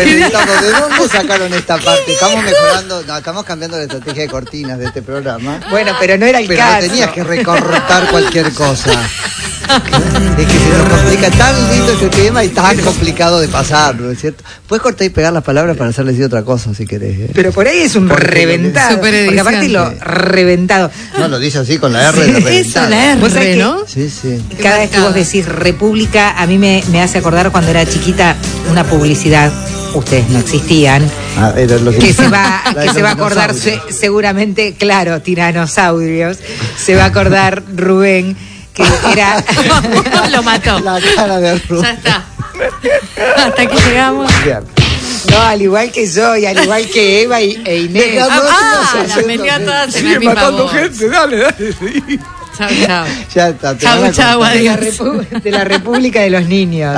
Estamos, ¿de dónde sacaron esta parte? Estamos mejorando, no, estamos cambiando la estrategia de cortinas de este programa. Bueno, pero no era el caso. Pero no tenías que recortar cualquier cosa. Es que se nos complica tan lindo este tema y tan complicado de pasar, ¿no es cierto? Puedes cortar y pegar las palabras para hacerle decir otra cosa si querés, ¿eh? Pero por ahí es un reventado. Porque aparte lo reventado. No, lo dice así con la R de reventado. Eso, la R, ¿no? Sí, sí. Cada vez que vos decís República, a mí me hace acordar cuando era chiquita una publicidad. Ustedes no existían. Era lo que se va a acordar seguramente, claro, tiranosaurios. Se va a acordar Rubén, que era... Lo mató. La cara de Rubén. Ya está. Hasta aquí llegamos. Bien. No, al igual que yo y al igual que Eva e Inés. La venía todas en la misma matando voz. gente, dale, sí. Chau, chau. Ya está. Chau, adiós. De la República de los Niños.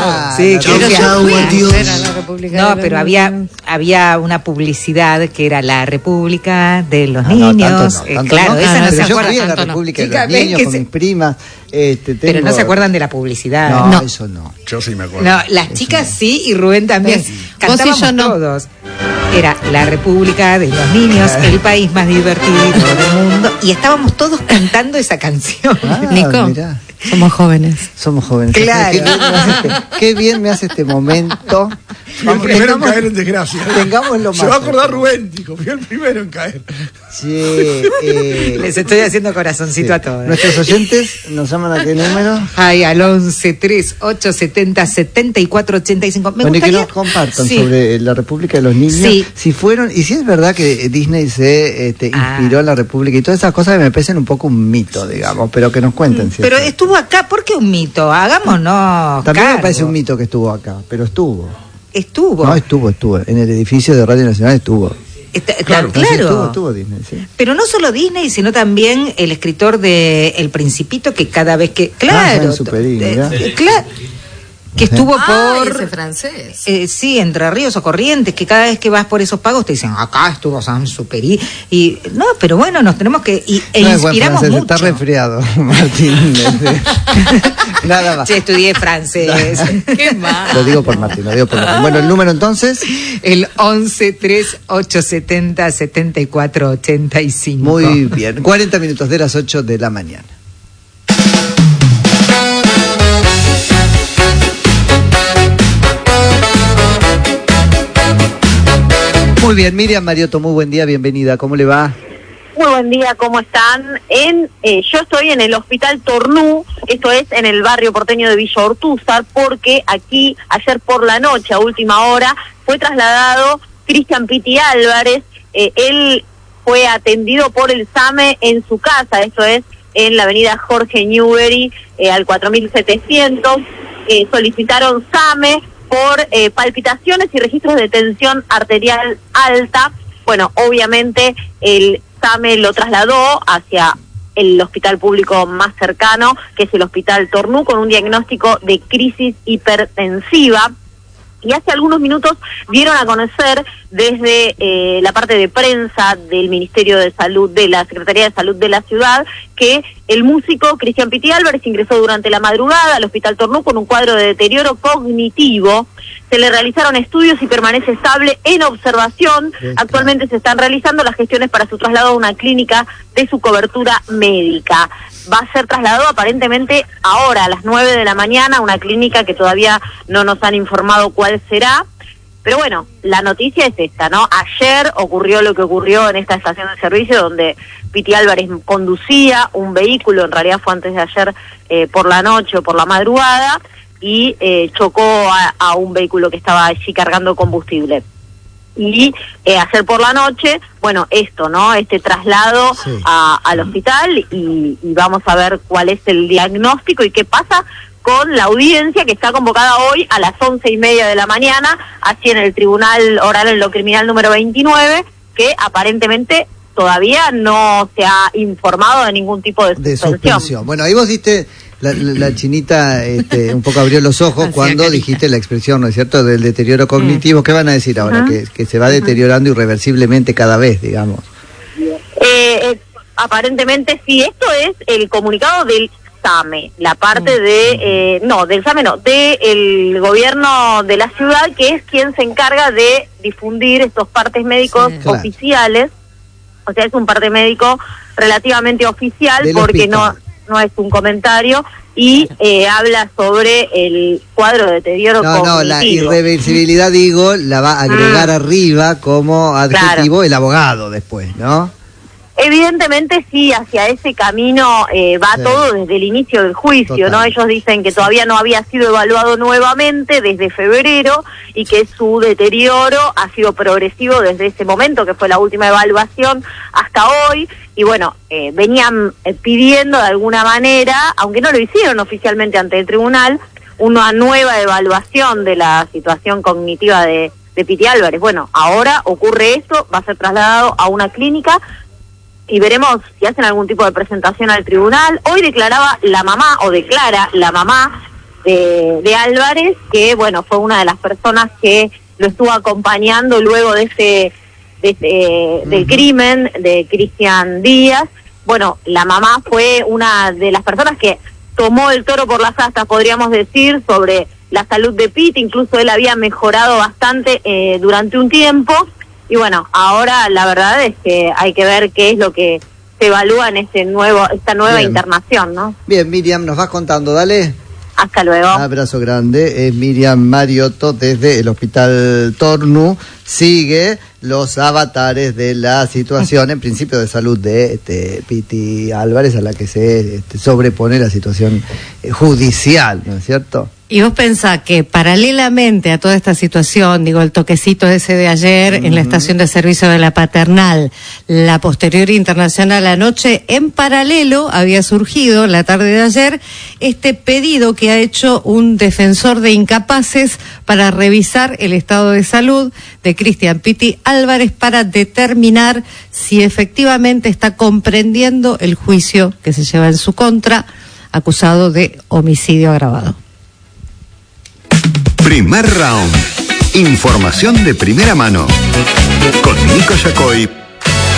Sí, chau, adiós. No, pero había una publicidad que era la República de los Niños. Claro, esa no se yo acuerdan. fui a la República de los Niños con mis primas. Pero no se acuerdan de la publicidad. No, eso no. Yo sí me acuerdo. No, las chicas sí y Rubén también. Cantábamos Vos y yo no. todos. Era la República de los Niños, el país más divertido del mundo. Y estábamos todos cantando esa canción. Nico, mirá. somos jóvenes. Somos jóvenes. Claro. Qué bien me hace este momento. Fui el primero en caer en desgracia. Tengámoslo más. Se va a acordar Rubén, dijo. Fui el primero en caer. Sí, Les estoy haciendo corazoncito a todos. Nuestros oyentes nos llaman a qué número. Ay, al 11 3 870 74 85. Bueno, y que nos compartan Sí. sobre la República de los Niños. Sí. Si fueron, y si es verdad que Disney se inspiró en la República y todas esas cosas que me parecen un poco un mito, digamos, pero que nos cuenten. ¿cierto? Pero estuvo acá, ¿por qué un mito? Hagámonos También cargo. me parece un mito que estuvo acá, pero estuvo. Estuvo. No, estuvo. En el edificio de Radio Nacional estuvo. Claro. Sí, estuvo Disney, sí. Pero no solo Disney, sino también el escritor de El Principito, que cada vez que... Claro. Jean Superín, ¿ya? Claro. Que estuvo Ese por... francés. Sí, Entre Ríos o Corrientes, que cada vez que vas por esos pagos te dicen, acá estuvo Saint-Exupéry. Y no, pero bueno, nos tenemos que... No es buen inspiramos francés, mucho. está resfriado, Martín. Nada más. Sí, estudié francés. Qué mal. Lo digo por Martín. Bueno, el número entonces. El 11 3 870 74 85. Muy bien. 40 minutos de las 8 de la mañana. Muy bien, Miriam Mariotto, muy buen día, bienvenida. ¿Cómo le va? Muy buen día, ¿cómo están? Yo estoy en el Hospital Tornú, esto es en el barrio porteño de Villa Ortúzar, porque aquí, ayer por la noche, a última hora, fue trasladado Cristian Piti Álvarez. Él fue atendido por el SAME en su casa, esto es en la avenida Jorge Newbery, al 4700. Solicitaron SAME por palpitaciones y registros de tensión arterial alta. Bueno, obviamente el SAME lo trasladó hacia el hospital público más cercano, que es el Hospital Tornú, con un diagnóstico de crisis hipertensiva. Y hace algunos minutos dieron a conocer desde la parte de prensa del Ministerio de Salud, de la Secretaría de Salud de la ciudad, que el músico Cristian Piti Álvarez ingresó durante la madrugada al Hospital Tornú con un cuadro de deterioro cognitivo. Se le realizaron estudios y permanece estable en observación. Actualmente se están realizando las gestiones para su traslado a una clínica de su cobertura médica. Va a ser trasladado aparentemente ahora a las 9 de la mañana a una clínica que todavía no nos han informado cuál será. Pero bueno, la noticia es esta, ¿no? Ayer ocurrió lo que ocurrió en esta estación de servicio donde Piti Álvarez conducía un vehículo, en realidad fue antes de ayer por la noche o por la madrugada, y chocó a un vehículo que estaba allí cargando combustible. Y ayer por la noche, bueno, esto, ¿no? Este traslado Sí. al hospital y vamos a ver cuál es el diagnóstico y qué pasa con la audiencia que está convocada hoy a las 11:30 de la mañana, así en el Tribunal Oral en lo Criminal número 29, que aparentemente todavía no se ha informado de ningún tipo de suspensión. Bueno, ahí vos diste, la chinita un poco abrió los ojos Hacía cuando carita. dijiste la expresión, ¿no es cierto?, del deterioro cognitivo. ¿Qué van a decir ahora? Que se va deteriorando irreversiblemente cada vez, digamos. Aparentemente sí, esto es el comunicado del SAME, la parte del SAME no, del gobierno de la ciudad, que es quien se encarga de difundir estos partes médicos oficiales. O sea, es un parte médico relativamente oficial del porque hospital. no es un comentario y habla sobre el cuadro de deterioro cognitivo. La irreversibilidad, digo, la va a agregar arriba como adjetivo el abogado después, ¿no? Evidentemente sí, hacia ese camino va todo desde el inicio del juicio, Total. ¿no? Ellos dicen que todavía no había sido evaluado nuevamente desde febrero y que su deterioro ha sido progresivo desde ese momento, que fue la última evaluación, hasta hoy. Y bueno, venían pidiendo de alguna manera, aunque no lo hicieron oficialmente ante el tribunal, una nueva evaluación de la situación cognitiva de Piti Álvarez. Bueno, ahora ocurre esto, va a ser trasladado a una clínica y veremos si hacen algún tipo de presentación al tribunal. Hoy declara la mamá de Álvarez, que bueno, fue una de las personas que lo estuvo acompañando luego de del crimen de Cristian Díaz. Bueno, la mamá fue una de las personas que tomó el toro por las astas, podríamos decir, sobre la salud de Piti. Incluso él había mejorado bastante durante un tiempo. Y bueno, ahora la verdad es que hay que ver qué es lo que se evalúa en esta nueva internación, ¿no? Bien, Miriam, nos vas contando, dale. Hasta luego. Abrazo grande. Es Miriam Mariotto desde el Hospital Tornu. Sigue los avatares de la situación, en principio de salud de Piti Álvarez, a la que se sobrepone la situación judicial, ¿no es cierto? Y vos pensás que paralelamente a toda esta situación, digo, el toquecito ese de ayer en la estación de servicio de la Paternal, la posterior internacional anoche, en paralelo había surgido la tarde de ayer este pedido que ha hecho un defensor de incapaces para revisar el estado de salud de Cristian Piti Álvarez para determinar si efectivamente está comprendiendo el juicio que se lleva en su contra, acusado de homicidio agravado. Primer round. Información de primera mano. Con Nico Yacoy